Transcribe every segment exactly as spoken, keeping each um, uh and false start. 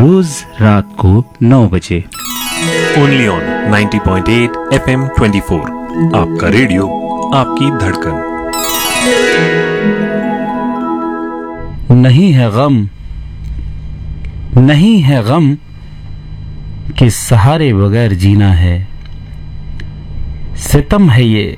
रोज रात को नौ बजे only on ninety point eight F M twenty four, आपका रेडियो, आपकी धड़कन। नहीं है गम, नहीं है गम कि सहारे बगैर जीना है। सितम है ये,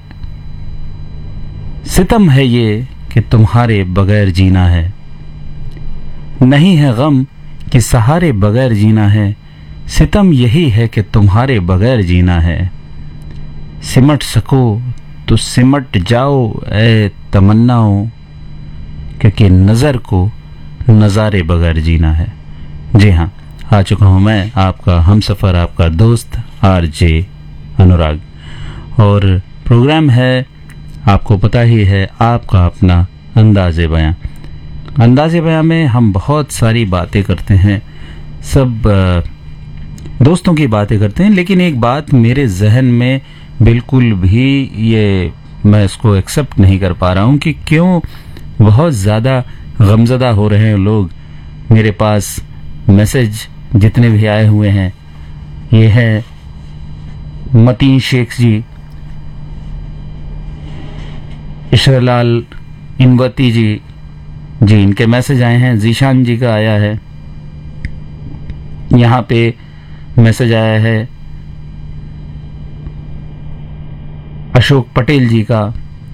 सितम है ये कि तुम्हारे बगैर जीना है। नहीं है गम कि सहारे बगैर जीना है, सितम यही है कि तुम्हारे बगैर जीना है। सिमट सको तो सिमट जाओ ए तमन्नाओं, क्योंकि नजर को नजारे बगैर जीना है। जी हाँ, आ चुका हूं मैं, आपका हमसफर, आपका दोस्त आरजे अनुराग, और प्रोग्राम है, आपको पता ही है, आपका अपना अंदाज़े बयां। अंदाज़े बयां में हम बहुत सारी बातें करते हैं, सब दोस्तों की बातें करते हैं, लेकिन एक बात मेरे जहन में बिल्कुल भी ये मैं इसको एक्सेप्ट नहीं कर पा रहा हूं कि क्यों बहुत ज़्यादा गमज़दा हो रहे हैं लोग। मेरे पास मैसेज जितने भी आए हुए हैं, ये है मतीन शेख जी, इशरलाल इनवती जी जी इनके मैसेज आए हैं। जीशान जी का आया है, यहाँ पे मैसेज आया है अशोक पटेल जी का,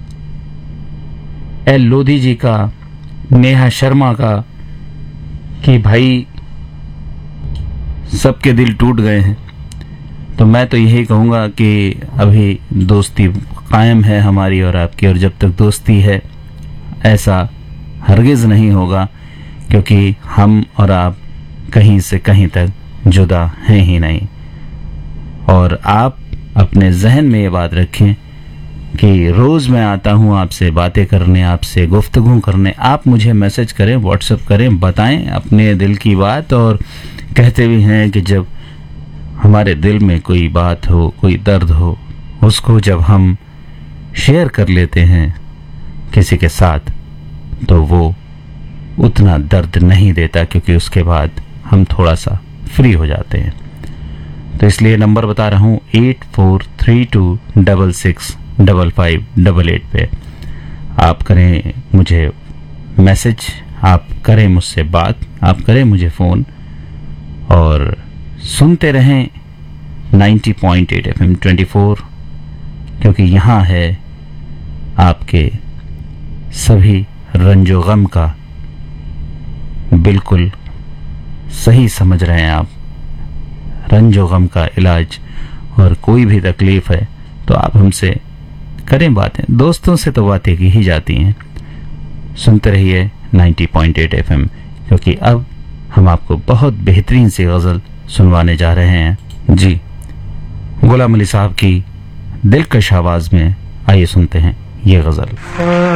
एल लोधी जी का, नेहा शर्मा का, कि भाई सबके दिल टूट गए हैं। तो मैं तो यही कहूँगा कि अभी दोस्ती कायम है हमारी और आपकी, और जब तक दोस्ती है ऐसा हरगिज़ नहीं होगा, क्योंकि हम और आप कहीं से कहीं तक जुदा हैं ही नहीं। और आप अपने जहन में ये बात रखें कि रोज़ मैं आता हूँ आपसे बातें करने, आपसे गुफ्तगू करने। आप मुझे मैसेज करें, व्हाट्सएप करें, बताएं अपने दिल की बात। और कहते भी हैं कि जब हमारे दिल में कोई बात हो, कोई दर्द हो, उसको जब हम शेयर कर लेते हैं किसी के साथ, तो वो उतना दर्द नहीं देता, क्योंकि उसके बाद हम थोड़ा सा फ्री हो जाते हैं। तो इसलिए नंबर बता रहा हूँ, eight four three to double six double five double eight पे आप करें मुझे मैसेज, आप करें मुझसे बात, आप करें मुझे फ़ोन, और सुनते रहें ninety point eight F M twenty four, क्योंकि यहाँ है आपके सभी रंजो गम का बिल्कुल सही समझ रहे हैं आप, रंजो गम का इलाज। और कोई भी तकलीफ है तो आप हमसे करें बातें, दोस्तों से तो बातें की ही जाती हैं। सुनते रहिए ninety point eight F M, क्योंकि अब हम आपको बहुत बेहतरीन सी गज़ल सुनवाने जा रहे हैं। जी, गुलाम अली साहब की दिलकश आवाज़ में आइए सुनते हैं ये गज़ल।